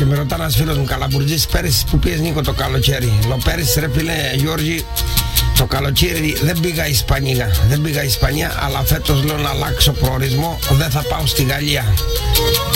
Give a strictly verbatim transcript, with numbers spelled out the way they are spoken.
Και με ρωτά ένας φίλος μου, Καλαμπουρτζής, πέρυσι που πήγες Νίκο το καλοκαίρι? Λέω πέρυσι ρε φίλε Γιώργη, το καλοκαίρι δεν πήγα Ισπανία, δεν πήγα Ισπανία, αλλά φέτος λέω να αλλάξω προορισμό, δεν θα πάω στη Γαλλία.